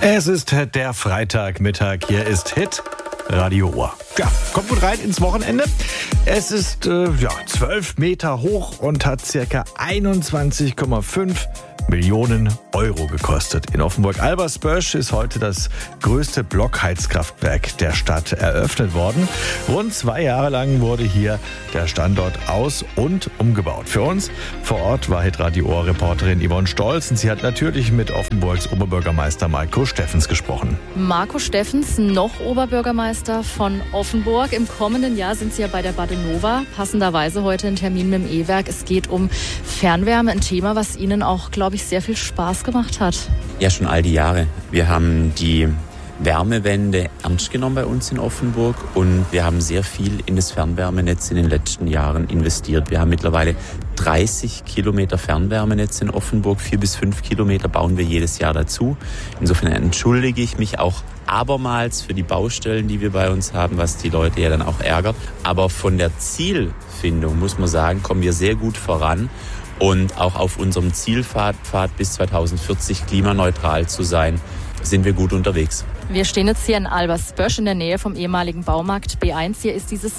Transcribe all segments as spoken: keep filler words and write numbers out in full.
Es ist der Freitagmittag, hier ist Hit Radio Ohr. Ja, kommt gut rein ins Wochenende. Es ist äh, ja, zwölf Meter hoch und hat circa einundzwanzig Komma fünf Millionen Euro gekostet. In Offenburg-Albersbösch ist heute das größte Blockheizkraftwerk der Stadt eröffnet worden. Rund zwei Jahre lang wurde hier der Standort aus- und umgebaut. Für uns vor Ort war Hitradio Ohr-Reporterin Yvonne Stolz und sie hat natürlich mit Offenburgs Oberbürgermeister Marco Steffens gesprochen. Marco Steffens, noch Oberbürgermeister von Offenburg. Im kommenden Jahr sind Sie ja bei der Badenova. Passenderweise heute ein Termin mit dem E-Werk. Es geht um Fernwärme, ein Thema, was Ihnen auch, glaube ich, sehr viel Spaß gemacht hat. Ja, schon all die Jahre. Wir haben die Wärmewende ernst genommen bei uns in Offenburg und wir haben sehr viel in das Fernwärmenetz in den letzten Jahren investiert. Wir haben mittlerweile dreißig Kilometer Fernwärmenetz in Offenburg, vier bis fünf Kilometer bauen wir jedes Jahr dazu. Insofern entschuldige ich mich auch abermals für die Baustellen, die wir bei uns haben, was die Leute ja dann auch ärgert. Aber von der Zielfindung, muss man sagen, kommen wir sehr gut voran. Und auch auf unserem Zielpfad Pfad bis zweitausendvierzig klimaneutral zu sein, sind wir gut unterwegs. Wir stehen jetzt hier in Albersbösch in der Nähe vom ehemaligen Baumarkt B eins. Hier ist dieses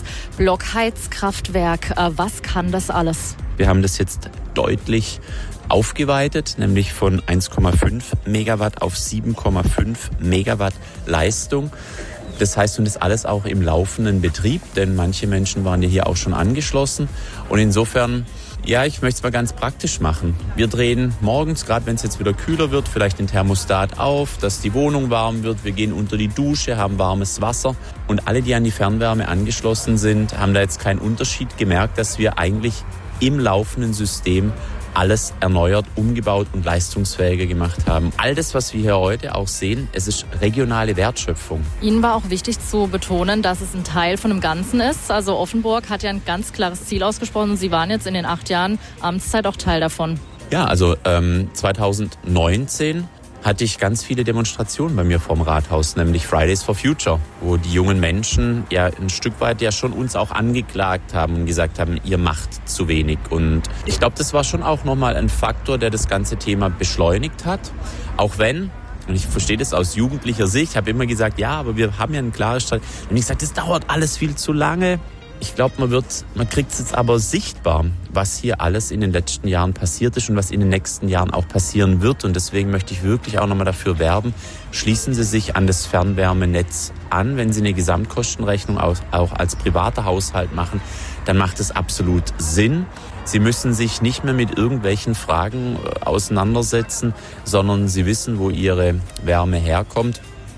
Blockheizkraftwerk. Was kann das alles? Wir haben das jetzt deutlich aufgeweitet, nämlich von eins Komma fünf Megawatt auf sieben Komma fünf Megawatt Leistung. Das heißt, und das alles auch im laufenden Betrieb, denn manche Menschen waren ja hier auch schon angeschlossen. Und insofern, ja, ich möchte es mal ganz praktisch machen. Wir drehen morgens, gerade wenn es jetzt wieder kühler wird, vielleicht den Thermostat auf, dass die Wohnung warm wird. Wir gehen unter die Dusche, haben warmes Wasser. Und alle, die an die Fernwärme angeschlossen sind, haben da jetzt keinen Unterschied gemerkt, dass wir eigentlich im laufenden System alles erneuert, umgebaut und leistungsfähiger gemacht haben. All das, was wir hier heute auch sehen, es ist regionale Wertschöpfung. Ihnen war auch wichtig zu betonen, dass es ein Teil von dem Ganzen ist. Also Offenburg hat ja ein ganz klares Ziel ausgesprochen. Sie waren jetzt in den acht Jahren Amtszeit auch Teil davon. Ja, also ähm, zweitausendneunzehn hatte ich ganz viele Demonstrationen bei mir vorm Rathaus, nämlich Fridays for Future, wo die jungen Menschen ja ein Stück weit ja schon uns auch angeklagt haben und gesagt haben, ihr macht zu wenig. Und ich glaube, das war schon auch nochmal ein Faktor, der das ganze Thema beschleunigt hat. Auch wenn, und ich verstehe das aus jugendlicher Sicht, habe immer gesagt, ja, aber wir haben ja eine klare Strategie. Und ich sage, das dauert alles viel zu lange. Ich glaube, man wird, man kriegt es jetzt aber sichtbar, was hier alles in den letzten Jahren passiert ist und was in den nächsten Jahren auch passieren wird. Und deswegen möchte ich wirklich auch nochmal dafür werben, schließen Sie sich an das Fernwärmenetz an. Wenn Sie eine Gesamtkostenrechnung auch als privater Haushalt machen, dann macht es absolut Sinn. Sie müssen sich nicht mehr mit irgendwelchen Fragen auseinandersetzen, sondern Sie wissen, wo Ihre Wärme herkommt.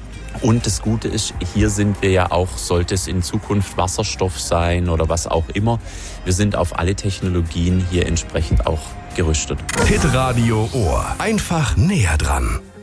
Und das Gute ist, hier sind wir ja auch, sollte es in Zukunft Wasserstoff sein oder was auch immer, wir sind auf alle Technologien hier entsprechend auch gerüstet. Hitradio Ohr. Einfach näher dran.